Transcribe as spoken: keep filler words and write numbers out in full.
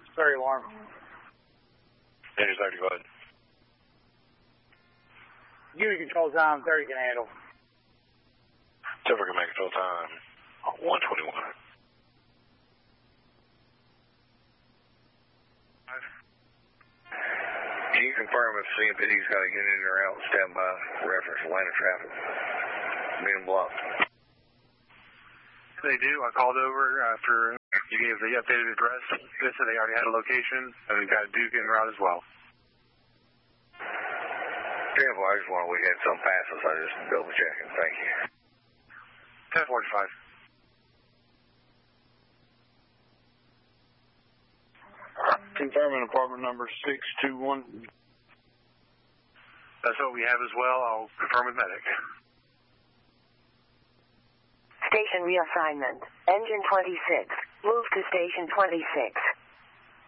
thirty alarm. Danger thirty, go ahead. Unit control time, thirty can handle. Silver can make control time, one twenty-one. Can you confirm if C M P D's got a unit in or out standby reference Atlanta traffic? Being blocked. They do. I called over after you gave the updated address. They said they already had a location, and we've got a Duke en route as well. Careful, I just wanted we had some passes. I just double checking. Thank you. ten forty-five. Confirming apartment number six two one. That's what we have as well. I'll confirm with medic. Station reassignment. Engine twenty-six. Move to station twenty-six.